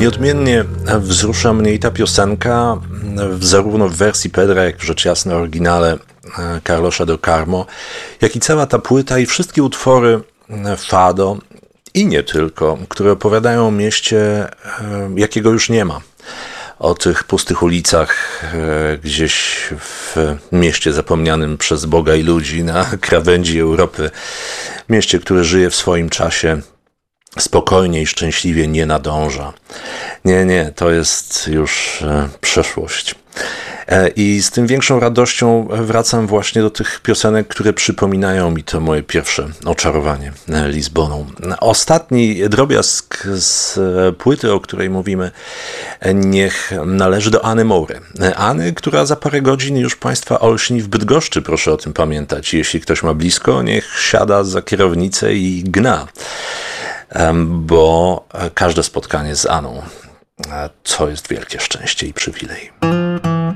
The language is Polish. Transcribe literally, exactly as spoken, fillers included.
Nieodmiennie wzrusza mnie i ta piosenka, zarówno w wersji Pedra, jak w rzecz jasna oryginale Carlosa del Carmo, jak i cała ta płyta i wszystkie utwory Fado i nie tylko, które opowiadają o mieście, jakiego już nie ma. O tych pustych ulicach gdzieś w mieście zapomnianym przez Boga i ludzi na krawędzi Europy. Mieście, które żyje w swoim czasie, spokojnie i szczęśliwie nie nadąża. Nie, nie, to jest już przeszłość. I z tym większą radością wracam właśnie do tych piosenek, które przypominają mi to moje pierwsze oczarowanie Lizboną. Ostatni drobiazg z płyty, o której mówimy, niech należy do Any Moure. Any, która za parę godzin już Państwa olśni w Bydgoszczy, proszę o tym pamiętać. Jeśli ktoś ma blisko, niech siada za kierownicę i gna, bo każde spotkanie z Aną to jest wielkie szczęście i przywilej.